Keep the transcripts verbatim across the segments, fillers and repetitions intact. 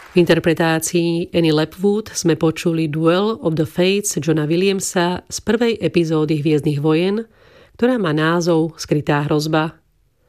V interpretácii Annie Leibovitz sme počuli Duel of the Fates Johna Williamsa z prvej epizódy Hviezdnych vojen, ktorá má názov Skrytá hrozba.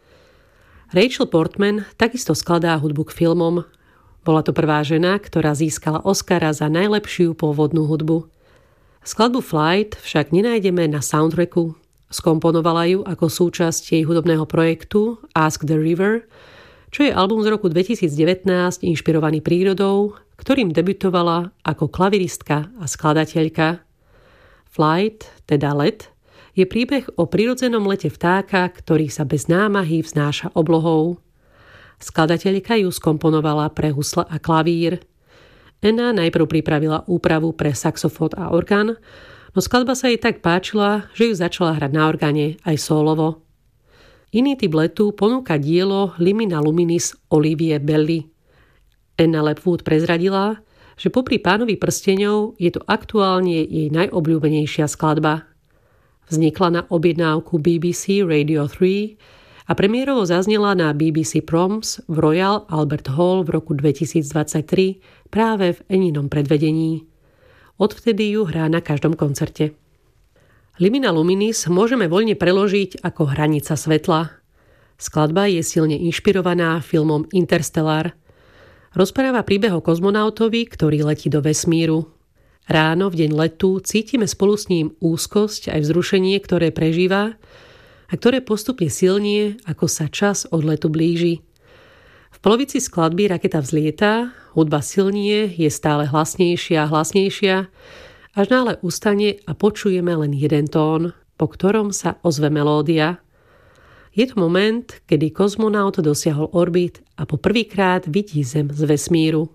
Rachel Portman takisto skladá hudbu k filmom. Bola to prvá žena, ktorá získala Oscara za najlepšiu pôvodnú hudbu. Skladbu Flight však nenájdeme na soundtracku. Skomponovala ju ako súčasť jej hudobného projektu Ask the River, čo je album z roku dvetisícdevätnásť inšpirovaný prírodou, ktorým debutovala ako klaviristka a skladateľka. Flight, teda let, je príbeh o prirodzenom lete vtáka, ktorý sa bez námahy vznáša oblohou. Skladateľka ju skomponovala pre husle a klavír. Anna najprv pripravila úpravu pre saxofón a orgán, no skladba sa jej tak páčila, že ju začala hrať na orgáne aj sólovo. Iný typ letu ponúka dielo Limina Luminis Olivie Belly. Anna Leibovitz prezradila, že popri Pánovi prsteňov je to aktuálne jej najobľúbenejšia skladba. Vznikla na objednávku bé bé cé Radio tri a premiérovo zaznela na bé bé cé Proms v Royal Albert Hall v roku dvetisícdvadsaťtri práve v Anninom predvedení. Odvtedy ju hrá na každom koncerte. Limina Luminis môžeme voľne preložiť ako hranica svetla. Skladba je silne inšpirovaná filmom Interstellar. Rozpráva príbeh o kozmonautovi, ktorý letí do vesmíru. Ráno v deň letu cítime spolu s ním úzkosť aj vzrušenie, ktoré prežíva a ktoré postupne silnie, ako sa čas od letu blíži. V polovici skladby raketa vzlieta, hudba silnie, je stále hlasnejšia a hlasnejšia, až náhle ustane a počujeme len jeden tón, po ktorom sa ozve melódia. Je to moment, kedy kozmonaut dosiahol orbit a po prvýkrát vidí Zem z vesmíru.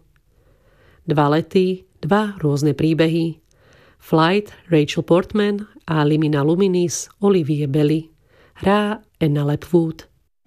Dva lety, dva rôzne príbehy. Flight Rachel Portman a Limina Luminis Olivie Belly. Hrá Anna Leibovitz.